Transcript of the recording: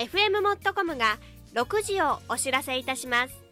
FM もっとコムが6時をお知らせいたします。